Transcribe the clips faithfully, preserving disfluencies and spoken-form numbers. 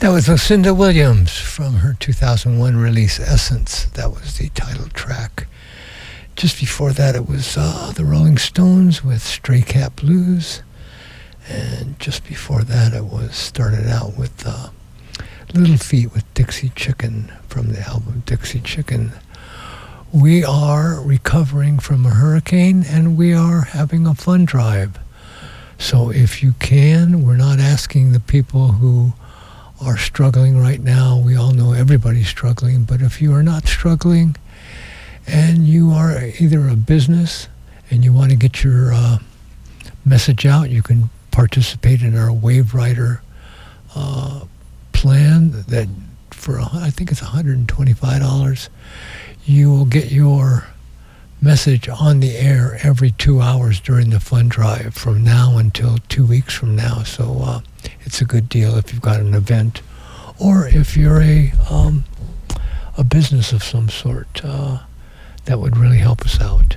That was Lucinda Williams from her two thousand one release Essence. That was the title track. Just before that it was uh, the Rolling Stones with Stray Cat Blues. And just before that it was started out with uh, Little Feat with Dixie Chicken from the album Dixie Chicken. We are recovering from a hurricane and we are having a fund drive. So if you can, we're not asking the people who are struggling right now. We all know everybody's struggling, but if you are not struggling and you are either a business and you want to get your uh, message out, you can participate in our Wave Rider uh, plan that for, I think it's one hundred twenty-five dollars. You will get your message on the air every two hours during the fund drive from now until two weeks from now. So uh, it's a good deal if you've got an event or if you're a um, a business of some sort. Uh, that would really help us out.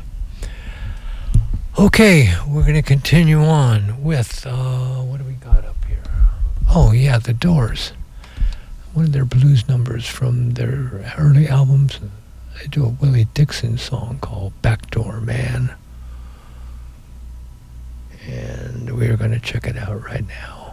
Okay, we're going to continue on with, uh, what do we got up here? Oh yeah, The Doors. One of their blues numbers from their early albums. They do a Willie Dixon song called Backdoor Man. And we're going to check it out right now.